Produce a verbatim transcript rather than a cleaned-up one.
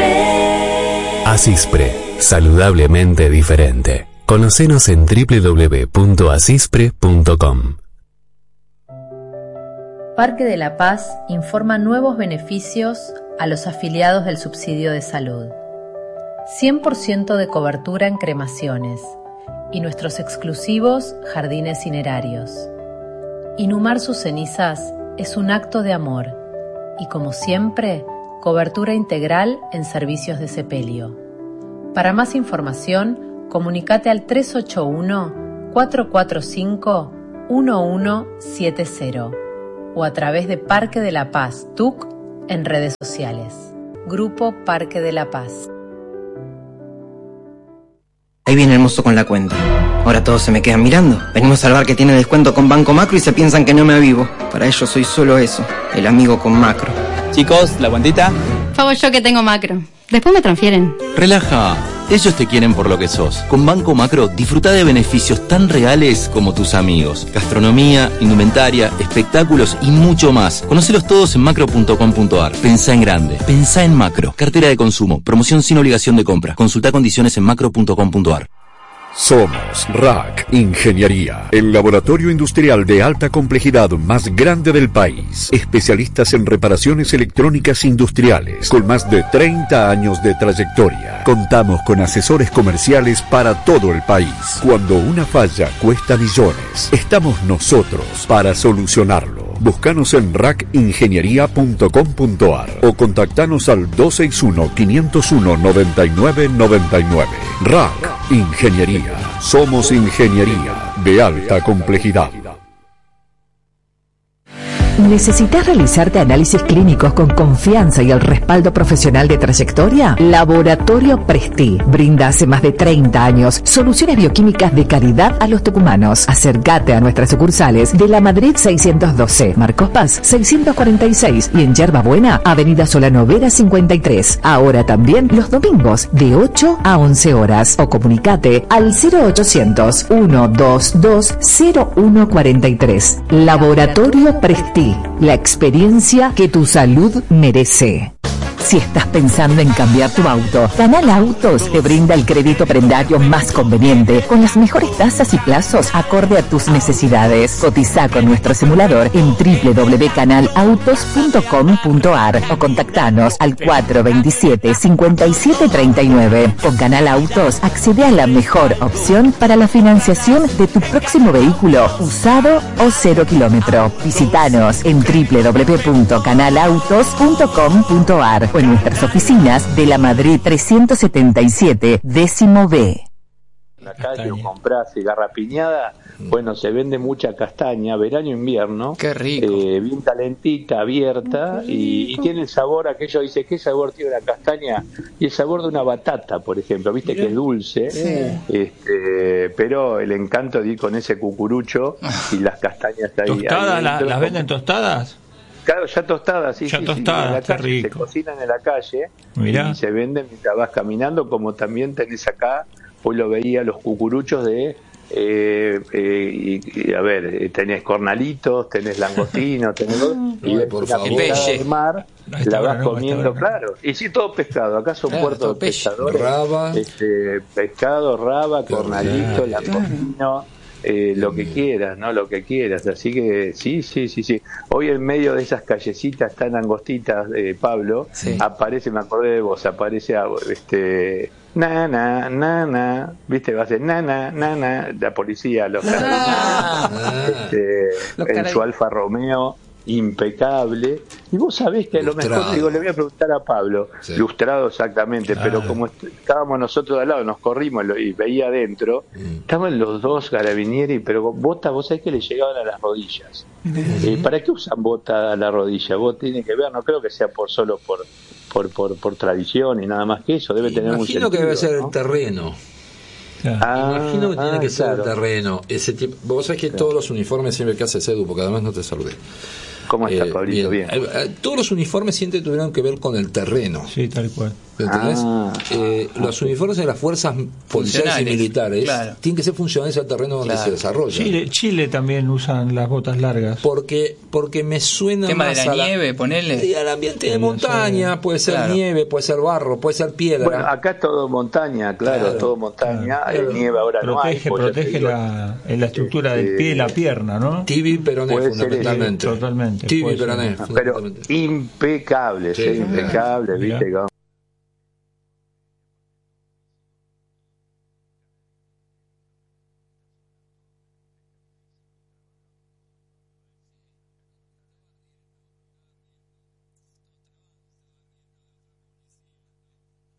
Asispre. Asispre, saludablemente diferente. Conocenos en doble u doble u doble u punto asispre punto com. Parque de la Paz informa nuevos beneficios a los afiliados del subsidio de salud. cien por ciento de cobertura en cremaciones y nuestros exclusivos jardines cinerarios. Inhumar sus cenizas es un acto de amor y, como siempre, cobertura integral en servicios de sepelio. Para más información, comunicate al tres ocho uno, cuatro cuatro cinco, uno uno siete cero o a través de Parque de la Paz T U C en redes sociales. Grupo Parque de la Paz. Ahí viene el mozo con la cuenta. Ahora todos se me quedan mirando. Venimos al bar que tiene descuento con Banco Macro y se piensan que no me avivo. Para ellos soy solo eso, el amigo con Macro. Chicos, ¿la cuentita? Pago yo que tengo Macro. Después me transfieren. Relaja. Ellos te quieren por lo que sos. Con Banco Macro disfruta de beneficios tan reales como tus amigos. Gastronomía, indumentaria, espectáculos y mucho más. Conócelos todos en macro punto com punto ar. Pensá en grande. Pensá en Macro. Cartera de consumo. Promoción sin obligación de compra. Consulta condiciones en macro punto com punto ar. Somos R A C Ingeniería, el laboratorio industrial de alta complejidad más grande del país. Especialistas en reparaciones electrónicas industriales, con más de treinta años de trayectoria. Contamos con asesores comerciales para todo el país. Cuando una falla cuesta millones, estamos nosotros para solucionarlo. Búscanos en rac ingeniería punto com punto ar o contactanos al dos seis uno, cinco cero uno, nueve nueve nueve nueve. R A C Ingeniería. Somos ingeniería de alta complejidad. ¿Necesitas realizarte análisis clínicos con confianza y el respaldo profesional de trayectoria? Laboratorio Presti brinda hace más de treinta años soluciones bioquímicas de calidad a los tucumanos. Acércate a nuestras sucursales de La Madrid seiscientos doce, Marcos Paz seiscientos cuarenta y seis y en Yerba Buena, Avenida Solano Vera cincuenta y tres. Ahora también los domingos de ocho a once horas. O comunicate al cero ochocientos, ciento veintidós, cero uno cuarenta y tres. Laboratorio Presti. La experiencia que tu salud merece. Si estás pensando en cambiar tu auto, Canal Autos te brinda el crédito prendario más conveniente, con las mejores tasas y plazos acorde a tus necesidades. Cotiza con nuestro simulador en doble u doble u doble u punto canal autos punto com punto ar o contactanos al cuatro dos siete, cinco siete tres nueve. Con Canal Autos accede a la mejor opción para la financiación de tu próximo vehículo, usado o cero kilómetro. Visítanos en doble u doble u doble u punto canal autos punto com punto ar o en nuestras oficinas de La Madrid trescientos setenta y siete, décimo B. En la calle o compras garrapiñada, bueno, se vende mucha castaña, verano e invierno. Qué rico. Eh, bien calentita, abierta, y, y tiene el sabor, aquello dice, ¿qué sabor tiene la castaña? Y el sabor de una batata, por ejemplo, viste que es dulce, sí. este, pero el encanto de ir con ese cucurucho y las castañas ahí. ¿Tostadas? ahí ¿La, ¿Las venden tostadas? Claro, ya tostadas, sí, ya sí, tostadas, sí, en la qué calle, rico. Se cocinan en la calle. Mirá. Y se venden mientras vas caminando, como también tenés acá, hoy lo veía, los cucuruchos de, eh, eh, y, y, a ver, tenés cornalitos, tenés langostinos, tenés y Ay, por la favor. del mar, la vas no, comiendo, no. claro. Y sí, todo pescado, acá son Claro, puertos de pescadores, raba. este, pescado, raba, cornalito, Claro. langostino. Eh, lo que quieras, ¿no? Lo que quieras. Así que sí, sí, sí, sí. Hoy en medio de esas callecitas tan angostitas, eh, Pablo, sí. aparece, me acordé de vos, aparece este na na na na, viste, va a ser na na na na, la policía, los ah, carabineros, este, los en su Alfa Romeo impecable, y vos sabés que a lo lustrado. mejor, digo, le voy a preguntar a Pablo, sí. lustrado exactamente, Claro. pero como est- estábamos nosotros de al lado, nos corrimos lo- y veía adentro, mm. estaban los dos carabinieri, pero botas, vos sabés que le llegaban a las rodillas. eh, ¿Para qué usan botas a la rodilla? Vos tenés que ver, no creo que sea por solo por por por, por tradición y nada más que eso, debe tener un Imagino sentido, que debe ser ¿no? el terreno. Ah, Imagino que tiene ah, que ser claro. el terreno. Ese tipo, vos sabés que claro. todos los uniformes, siempre que haces Edu, porque además no te saludé. ¿Cómo está, eh, Pablito? Bien. Bien. Eh, eh, todos los uniformes siempre tuvieron que ver con el terreno. Sí, tal cual. ¿Entendés? Ah, eh, ah, los uniformes de las fuerzas policiales y militares claro. tienen que ser funcionales al terreno donde Claro. se desarrolla. Chile, Chile también usan las botas largas. Porque, porque me suena tema más de la a la- nieve, ponele. y al ambiente de montaña, puede ser Claro. nieve, puede ser barro, puede ser piedra. Bueno, acá es todo montaña, claro, Claro. todo montaña. Claro. Eh, nieve ahora Protege, no hay. pues, ya te protege digo. la, en la estructura del Este, pie y la pierna, ¿no? Tibi y peroné, Puede ser fundamentalmente. Totalmente. Tibi y puede ser. peroné, Pero fundamentalmente. impecables, Sí, eh, sí. impecables, Mirá. ¿viste? Como-